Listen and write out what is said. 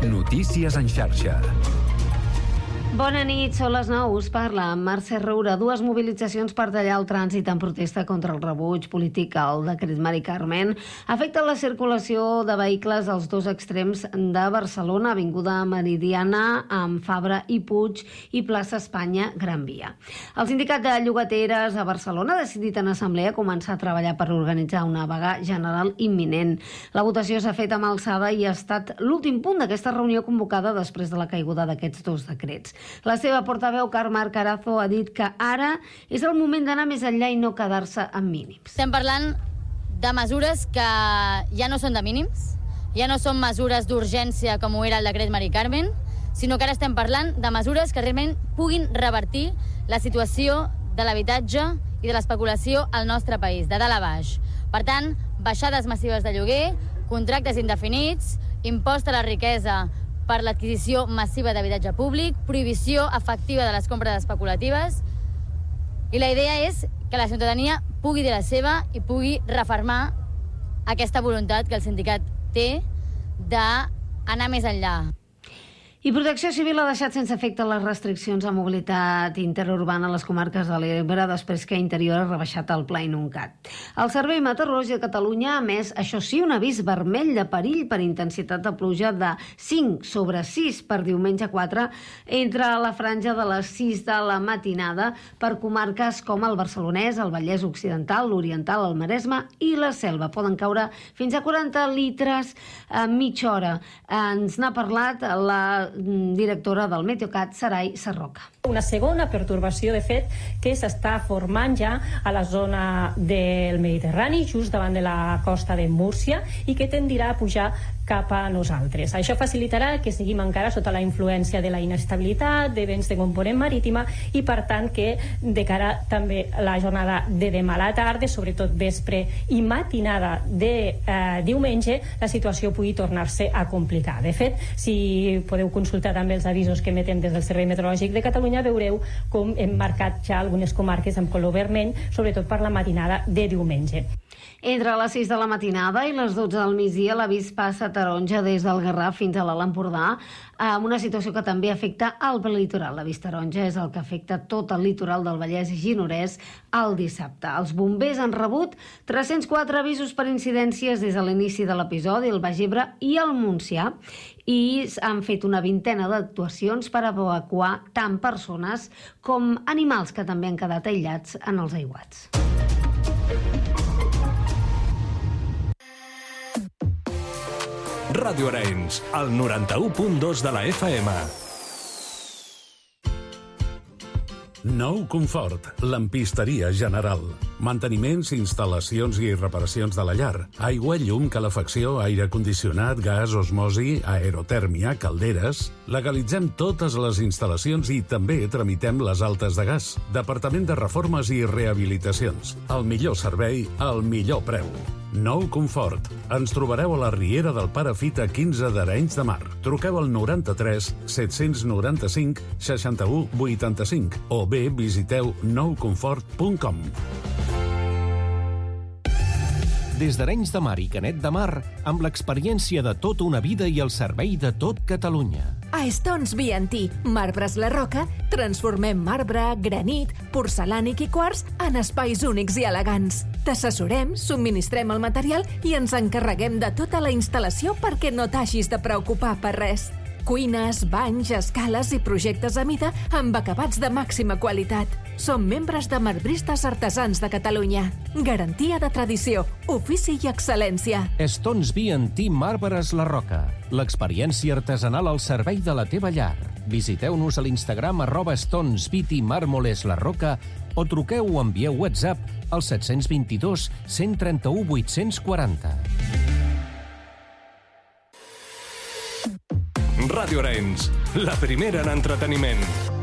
Notícies en xarxa. Bona nit, són les 9, us parla amb Mercè Roura. Dues mobilitzacions per tallar el trànsit en protesta contra el rebuig polític al decret Mari-Carmen afecten la circulació de vehicles als dos extrems de Barcelona, Avinguda Meridiana amb Fabra i Puig i plaça Espanya Gran Via. El sindicat de llogateres a Barcelona ha decidit en assemblea començar a treballar per organitzar una vaga general imminent. La votació s'ha fet amb alçada i ha estat l'últim punt d'aquesta reunió convocada després de la caiguda d'aquests dos decrets. La seva portaveu, Carme Carazo, ha dit que ara és el moment d'anar més enllà i no quedar-se amb mínims. Estem parlant de mesures que ja no són de mínims, ja no són mesures d'urgència com ho era el decret Mari-Carmen, sinó que ara estem parlant de mesures que realment puguin revertir la situació de l'habitatge i de l'especulació al nostre país, de dalt a baix. Per tant, baixades massives de lloguer, contractes indefinits, impost a la riquesa per l'adquisició massiva d'habitatge públic, prohibició efectiva de les compres especulatives, i la idea és que la ciutadania pugui dir la seva i pugui refermar aquesta voluntat que el sindicat té d'anar més enllà. I Protecció Civil ha deixat sense efecte les restriccions a mobilitat interurbana a les comarques de l'Ebre després que Interior ha rebaixat el Pla Inuncat. El Servei Meteorològic de Catalunya ha emès, això sí, un avís vermell de perill per intensitat de pluja de 5/6 per diumenge 4 entre la franja de les 6 de la matinada per comarques com el Barcelonès, el Vallès Occidental, l'Oriental, el Maresme i la Selva. Poden caure fins a 40 litres a mitja hora. Ens n'ha parlat la directora del Meteocat, Sarai Sarroca. Una segona pertorbació, de fet, que s'està formant ja a la zona del Mediterrani, just davant de la costa de Múrcia, i que tendirà a pujar cap a nosaltres. Això facilitarà que seguim encara sota la influència de la inestabilitat, de vents de component marítima, i per tant que de cara també a la jornada de demà a la tarda, sobretot vespre i matinada de diumenge, la situació pugui tornar-se a complicar. De fet, si podeu consultar també els avisos que emetem des del Servei Meteorològic de Catalunya, veureu com hem marcat ja algunes comarques amb color vermell, sobretot per la matinada de diumenge. Entre les 6 de la matinada i les 12 del migdia, l'avís passa a taronja des del Garraf fins a l'Alt Empordà, amb una situació que també afecta el litoral. L'avís taronja és el que afecta tot el litoral del Vallès i Gironès el dissabte. Els bombers han rebut 304 avisos per incidències des de l'inici de l'episodi, el Baix Ebre i el Montsià, i han fet una vintena d'actuacions per evacuar tant persones com animals que també han quedat aïllats en els aiguats. Ràdio Arenys, al 91.2 de la FM. Nou Confort, lampisteria general. Manteniments, instal·lacions i reparacions de la llar. Aigua, llum, calefacció, aire condicionat, gas, osmosi, aerotèrmia, calderes. Legalitzem totes les instal·lacions i també tramitem les altes de gas. Departament de Reformes i Rehabilitacions. El millor servei, al millor preu. Nou Confort. Ens trobareu a la Riera del Pare Fita 15 d'Arenys de Mar. Truqueu al 93 795 61 85 o bé visiteu nouconfort.com. Des d'Arenys de Mar i Canet de Mar, amb l'experiència de tota una vida i el servei de tot Catalunya. A Stones B&T, Marbres La Roca, transformem marbre, granit, porcelànic i quars en espais únics i elegants. T'assessorem, subministrem el material i ens encarreguem de tota la instal·lació perquè no t'hagis de preocupar per res. Cuines, banys, escales i projectes a mida amb acabats de màxima qualitat. Som membres de Marbristes Artesans de Catalunya. Garantia de tradició, ofici i excel·lència. Stones B&T Marbres La Roca. L'experiència artesanal al servei de la teva llar. Visiteu-nos a l'Instagram @StonesBT Mármoles La Roca o truqueu o envieu WhatsApp al 722 131 840. Ràdio Arenys, la primera en entreteniment.